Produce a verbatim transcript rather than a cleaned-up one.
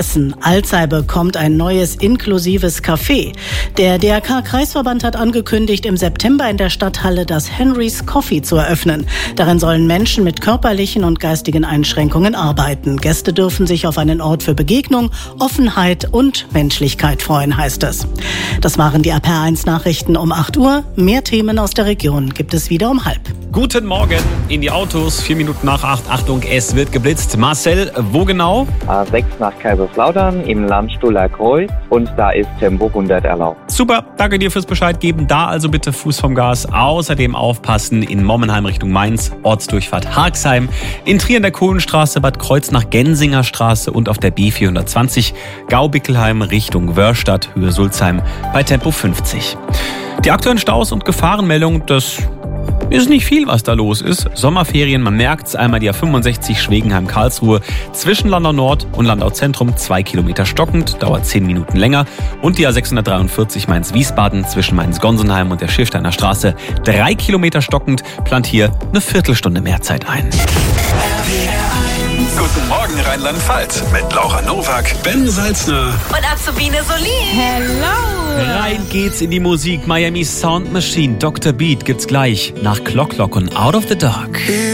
Alzey bekommt ein neues inklusives Café. Der D R K-Kreisverband hat angekündigt, im September in der Stadthalle das Henry's Coffee zu eröffnen. Darin sollen Menschen mit körperlichen und geistigen Einschränkungen arbeiten. Gäste dürfen sich auf einen Ort für Begegnung, Offenheit und Menschlichkeit freuen, heißt es. Das waren die A P R eins Nachrichten um acht Uhr. Mehr Themen aus der Region gibt es wieder um halb. Guten Morgen in die Autos, vier Minuten nach acht. Achtung, es wird geblitzt. Marcel, wo genau? A sechs nach Kaiserslautern im Landstuhler Kreuz und da ist Tempo hundert erlaubt. Super, danke dir fürs Bescheid geben. Da also bitte Fuß vom Gas. Außerdem aufpassen in Mommenheim Richtung Mainz, Ortsdurchfahrt Harxheim, in Trier in der Kohlenstraße, Bad Kreuznach Gensinger Straße und auf der B vierhundertzwanzig Gau-Bickelheim Richtung Wörstadt, Höhe Sulzheim bei Tempo fünfzig. Die aktuellen Staus und Gefahrenmeldungen, das ist nicht viel, was da los ist. Sommerferien, man merkt's. Einmal die A fünfundsechzig Schwegenheim-Karlsruhe zwischen Landau Nord und Landau Zentrum, zwei Kilometer stockend, dauert zehn Minuten länger. Und die A sechshundertdreiundvierzig Mainz-Wiesbaden zwischen Mainz-Gonsenheim und der Schiersteiner Straße, drei Kilometer stockend, plant hier eine Viertelstunde mehr Zeit ein. Guten Morgen Rheinland-Pfalz mit Laura Nowak, Ben Salzner und Azubine Solin. Hello! Rein geht's in die Musik. Miami Sound Machine, Doktor Beat gibt's gleich nach Clock Clock und Out of the Dark.